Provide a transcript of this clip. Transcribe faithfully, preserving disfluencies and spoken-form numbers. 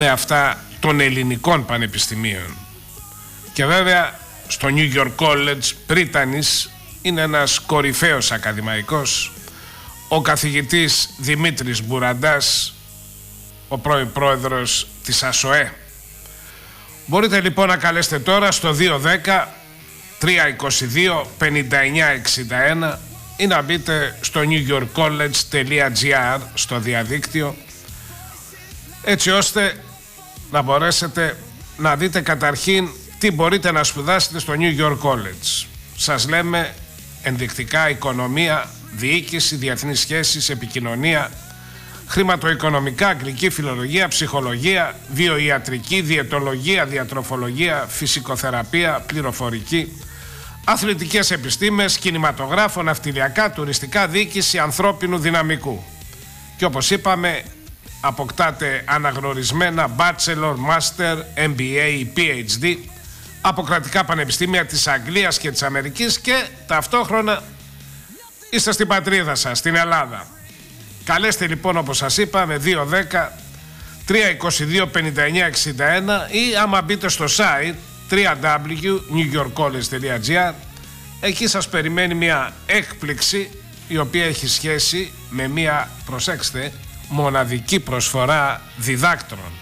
με αυτά των ελληνικών πανεπιστημίων. Και βέβαια στο New York College Πρίτανης είναι ένας κορυφαίος ακαδημαϊκός, ο καθηγητής Δημήτρης Μπουραντάς, ο πρώην πρόεδρος της ΑΣΟΕ. Μπορείτε λοιπόν να καλέσετε τώρα στο δύο δέκα τρία είκοσι δύο πενήντα εννιά εξήντα ένα ή να μπείτε στο newyorkcollege.gr στο διαδίκτυο, έτσι ώστε να μπορέσετε να δείτε καταρχήν τι μπορείτε να σπουδάσετε στο New York College. Σας λέμε ενδεικτικά οικονομία, διοίκηση, διεθνείς σχέσεις, επικοινωνία, χρηματοοικονομικά, αγγλική φιλολογία, ψυχολογία, βιοιατρική, διαιτολογία, διατροφολογία, φυσικοθεραπεία, πληροφορική, αθλητικές επιστήμες, κινηματογράφο, ναυτιλιακά, τουριστικά, διοίκηση ανθρώπινου δυναμικού. Και όπως είπαμε, αποκτάτε αναγνωρισμένα Bachelor, Master, εμ μπι έι, πι έιτς ντι από κρατικά πανεπιστήμια της Αγγλίας και της Αμερικής και ταυτόχρονα είστε στην πατρίδα σας, στην Ελλάδα. Καλέστε λοιπόν, όπως σας είπα, με δύο δέκα τρία είκοσι δύο πενήντα εννιά εξήντα ένα ή άμα μπείτε στο site double-u double-u double-u τελεία new york college τελεία gr, εκεί σας περιμένει μια έκπληξη η οποία έχει σχέση με μια, προσέξτε, μοναδική προσφορά διδάκτρων.